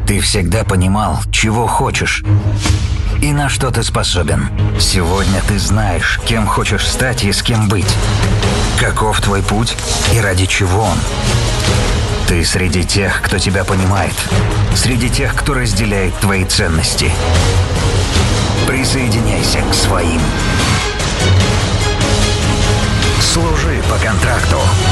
Ты всегда понимал, чего хочешь и на что ты способен. Сегодня ты знаешь, кем хочешь стать и с кем быть. Каков твой путь и ради чего он. Ты среди тех, кто тебя понимает. Среди тех, кто разделяет твои ценности. Присоединяйся к своим. Служи по контракту.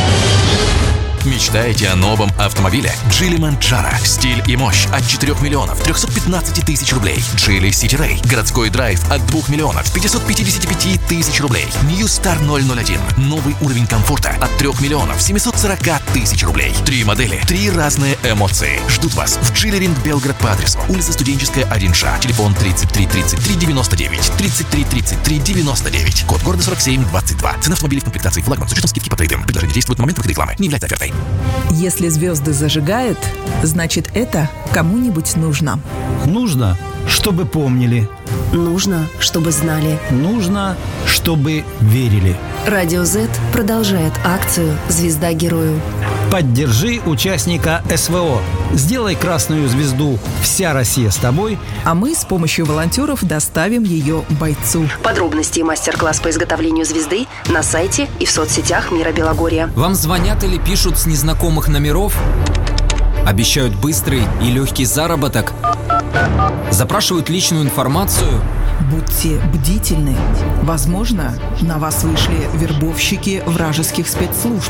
Мечтаете о новом автомобиле? Geely Manjaro. Стиль и мощь от 4 миллионов 315 тысяч рублей. Geely City Ray. Городской драйв от 2 миллионов 555 тысяч рублей. New Star 001. Новый уровень комфорта от 3 миллионов 740 тысяч рублей. 3 модели, 3 разные эмоции. Ждут вас в Geely Ring Белград по адресу улица Студенческая, 1Ш. Телефон 33 33 99 33 33 99. Код города 4722. Цена автомобилей в комплектации флагман с учетом скидки по трейдам. Предложение действует в момент выхода рекламы. Не является офертой. Если звезды зажигают, значит это кому-нибудь нужно. Нужно, чтобы помнили. Нужно, чтобы знали. Нужно, чтобы верили. Радио Z продолжает акцию «Звезда герою». Поддержи участника СВО. Сделай красную звезду «Вся Россия с тобой», а мы с помощью волонтеров доставим ее бойцу. Подробности и мастер-класс по изготовлению звезды на сайте и в соцсетях Мира Белогорья. Вам звонят или пишут с незнакомых номеров? Обещают быстрый и легкий заработок? Запрашивают личную информацию? Будьте бдительны. Возможно, на вас вышли вербовщики вражеских спецслужб.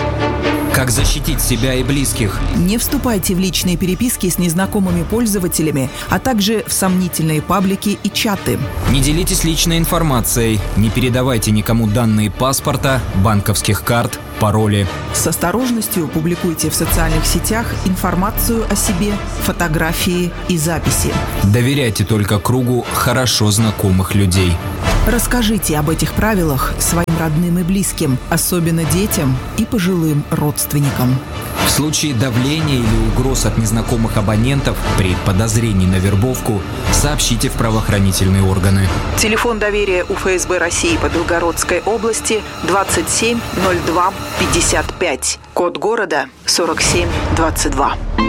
Как защитить себя и близких? Не вступайте в личные переписки с незнакомыми пользователями, а также в сомнительные паблики и чаты. Не делитесь личной информацией, не передавайте никому данные паспорта, банковских карт, пароли. С осторожностью публикуйте в социальных сетях информацию о себе, фотографии и записи. Доверяйте только кругу хорошо знакомых людей. Расскажите об этих правилах своим родным и близким, особенно детям и пожилым родственникам. В случае давления или угроз от незнакомых абонентов при подозрении на вербовку сообщите в правоохранительные органы. Телефон доверия у ФСБ России по Белгородской области 27 02 55. Код города 4722.